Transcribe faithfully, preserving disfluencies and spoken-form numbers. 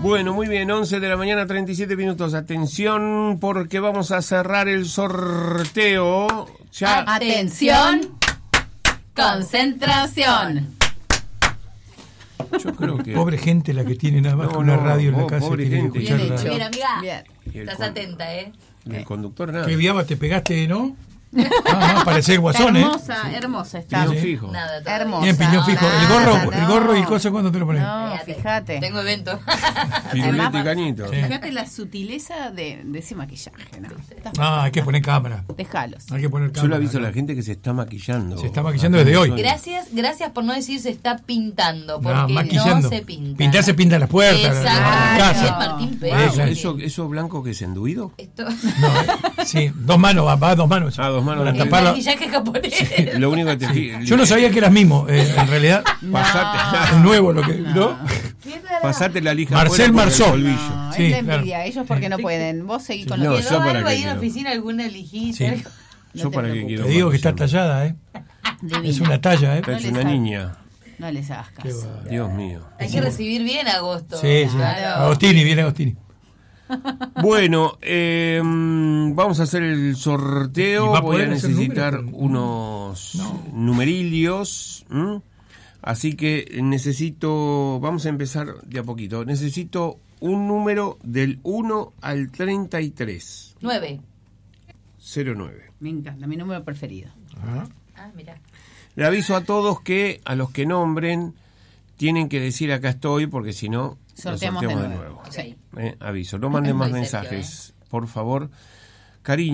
Bueno, muy bien, once de la mañana, treinta y siete minutos. Atención, porque vamos a cerrar el sorteo. Ya. Atención, concentración. Yo creo que... Pobre gente la que tiene nada más No, que una no, radio en la oh, casa y pobre tiene gente. que escuchar Bien radio. hecho. Bien, amiga. Y el Estás con- atenta, ¿eh? Y el conductor nada. ¿Qué viaba? ¿Te pegaste, no? Ah, no, parece el guasón, ¿eh? Hermosa, hermosa está. Piñón fijo. Nada, todavía. Hermosa. Bien, piñón fijo. El Nada, gorro, el no. gorro y el coso, ¿cuándo te lo pones? No, Fíjate, fíjate. Tengo evento. Firulete y cañito. Sí. Fíjate la sutileza de, de ese maquillaje, ¿no? Estás- Ah, hay que poner cámara. Déjalos. Hay que poner cámara. Yo le aviso a la gente que se está maquillando. Se está maquillando desde hoy. Gracias, gracias por no decir se está pintando, porque No, no, maquillando. se pinta. Pintar se pinta las puertas, la- la Exacto. casa. Martín Wow, Pérez. claro. ¿Eso, ¿Eso blanco que es enduido? Esto No, eh, sí, dos manos, va, va a dos manos. Ah, dos manos. Para El el taparlo. maquillaje japonés. Lo único que te fi- Yo no sabía que eras mimo, eh, en realidad. Pasate, Es nuevo lo que. ¿No? pasate la lija. Marcel afuera por el Marceau. polvillo. No, Sí, es la claro. envidia. Ellos porque no pueden. Vos seguís con No, lo ¿Quedó yo para algo qué ahí en la quiero. oficina? ¿Alguna lijita? Sí. No Yo te para qué preocupes. quiero Te digo que está maquillarme. tallada, ¿eh? Divina. Es una talla, ¿eh? Esta es No una les ha- niña. No les hagas Qué caso. va. Dios mío. Hay que recibir bien agosto. Sí, sí. Claro. Agostini, viene Agostini. Bueno, eh, vamos a hacer el ¿Y sorteo. va a Voy a poder hacer necesitar números? unos No. numerillos. ¿m? Así que necesito, vamos a empezar de a poquito. Necesito un número del uno al treinta y tres. Nueve. cero nueve. Me encanta, mi número preferido. Ah, Ah, mira. Le aviso a todos que a los que nombren tienen que decir acá estoy, porque si no, lo Sorteamos sorteamos de de nuevo. nuevo. Sí. Eh, aviso, no manden más Muy Sergio, mensajes, por favor. Cariño.